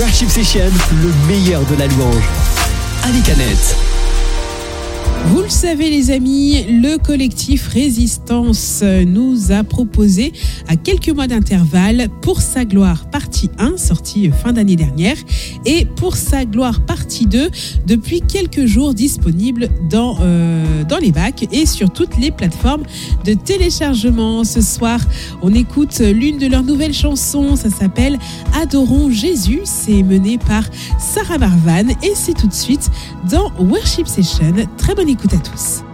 Worship Session, le meilleur de la louange. Avec Annette. Vous le savez les amis, le collectif Résistance nous a proposé à quelques mois d'intervalle Pour sa gloire partie 1, sortie fin d'année dernière, et Pour sa gloire partie 2, depuis quelques jours disponible dans les bacs et sur toutes les plateformes de téléchargement. Ce soir, on écoute l'une de leurs nouvelles chansons, ça s'appelle Adorons Jésus, c'est mené par Sarah Marvan et c'est tout de suite dans Worship Session. Très bonne écoute à tous.